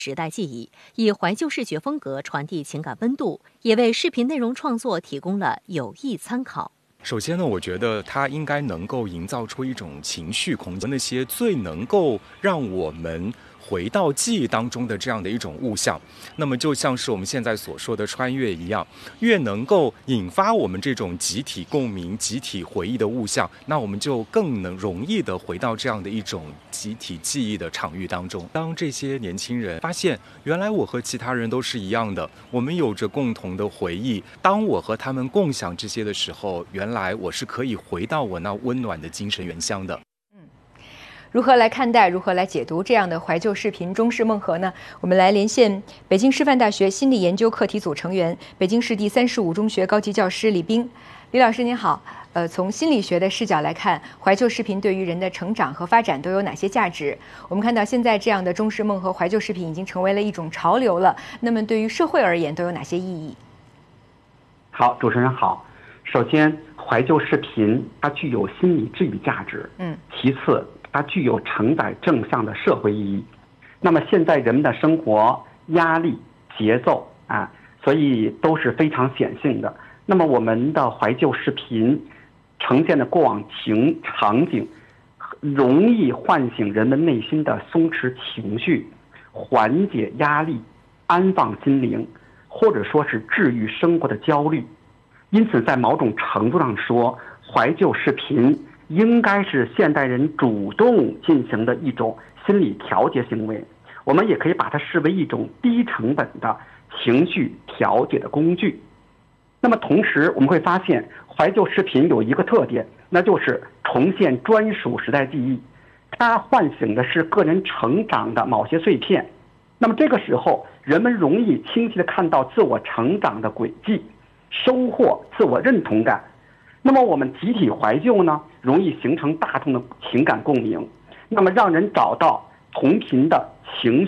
时代记忆，以怀旧视觉风格传递情感温度，也为视频内容创作提供了有益参考。 首先呢，我觉得它应该能够营造出一种情绪空间，那些最能够让我们回到记忆当中的这样的一种物象，那么就像是我们现在所说的穿越一样，越能够引发我们这种集体共鸣、集体回忆的物象，那我们就更能容易的回到这样的一种集体记忆的场域当中。当这些年轻人发现，原来我和其他人都是一样的，我们有着共同的回忆，当我和他们共享这些的时候，原来我是可以回到我那温暖的精神原乡的。 如何来看待，如何来解读这样的怀旧视频中式梦河呢？我们来连线北京师范大学心理研究课题组成员、北京市第35中学高级教师李冰。李老师您好，从心理学的视角来看，怀旧视频对于人的成长和发展都有哪些价值？我们看到现在这样的中式梦河怀旧视频已经成为了一种潮流了，那么对于社会而言都有哪些意义？ 好，主持人好。首先，怀旧视频它具有心理治愈价值，其次它具有承载正向的社会意义。那么现在人们的生活压力、节奏所以都是非常显性的。那么我们的怀旧视频呈现的过往场景，容易唤醒人们内心的松弛情绪，缓解压力，安放心灵，或者说是治愈生活的焦虑。因此在某种程度上说，怀旧视频应该是现代人主动进行的一种心理调节行为，我们也可以把它视为一种低成本的情绪调节的工具。那么同时我们会发现，怀旧视频有一个特点，那就是重现专属时代记忆，它唤醒的是个人成长的某些碎片。那么这个时候，人们容易清晰地看到自我成长的轨迹，收获自我认同感。那么我们集体怀旧呢，容易形成大众的情感共鸣，那么让人找到同频的情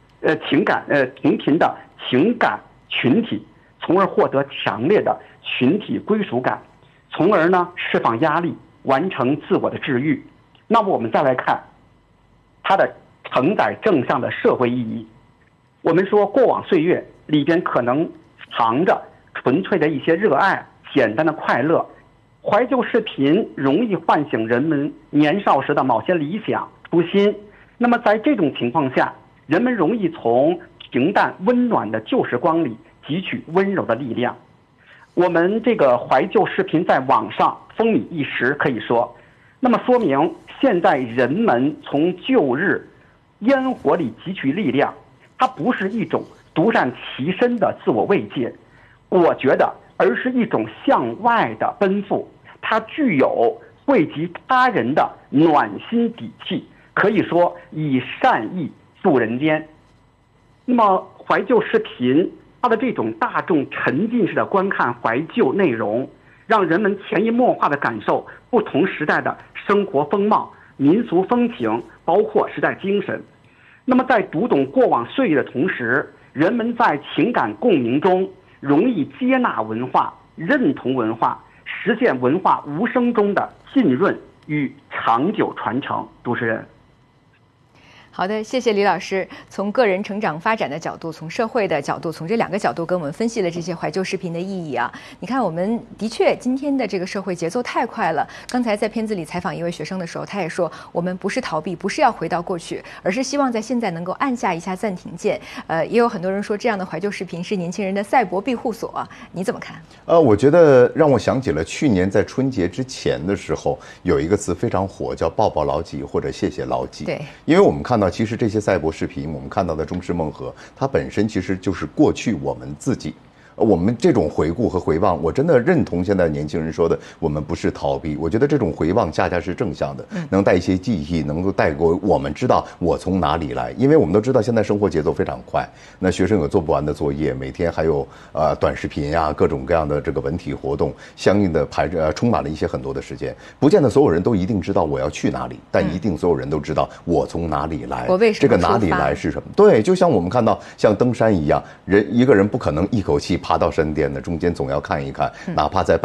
感群体，从而获得强烈的群体归属感，从而呢释放压力，完成自我的治愈。那么我们再来看它的承载正向的社会意义。我们说过往岁月里边可能藏着纯粹的一些热爱，简单的快乐。怀旧视频容易唤醒人们年少时的某些理想初心，那么在这种情况下，人们容易从平淡温暖的旧时光里汲取温柔的力量。我们这个怀旧视频在网上风靡一时，可以说，那么说明现在人们从旧日烟火里汲取力量，它不是一种独善其身的自我慰藉，我觉得而是一种向外的奔赴，它具有惠及他人的暖心底气，可以说以善意助人间。那么怀旧视频它的这种大众沉浸式的观看怀旧内容，让人们潜移默化地感受不同时代的生活风貌、民俗风情，包括时代精神。那么在读懂过往岁月的同时，人们在情感共鸣中容易接纳文化、认同文化，实现文化无声中的浸润与长久传承。主持人。 好的，谢谢李老师。从个人成长发展的角度，从社会的角度，从这两个角度跟我们分析了这些怀旧视频的意义啊。你看，我们的确今天的这个社会节奏太快了。刚才在片子里采访一位学生的时候，他也说，我们不是逃避，不是要回到过去，而是希望在现在能够按下一下暂停键。也有很多人说，这样的怀旧视频是年轻人的赛博庇护所。你怎么看？ 我觉得让我想起了去年在春节之前的时候，有一个词非常火，叫抱抱牢记或者谢谢牢记。 对， 因为我们看到其实这些赛博视频，我们看到的中式梦河，它本身其实就是过去我们自己。我们这种回顾和回望，我真的认同现在年轻人说的，我们不是逃避。我觉得这种回望恰恰是正向的，能带一些记忆，能够带给我们知道我从哪里来。因为我们都知道现在生活节奏非常快，那学生有做不完的作业，每天还有短视频呀，各种各样的这个文体活动，相应的充满了一些很多的时间。不见得所有人都一定知道我要去哪里，但一定所有人都知道我从哪里来， 我为什么这个哪里来是什么？对，就像我们看到像登山一样，一个人不可能一口气爬到山巅的，中间总要看一看，哪怕在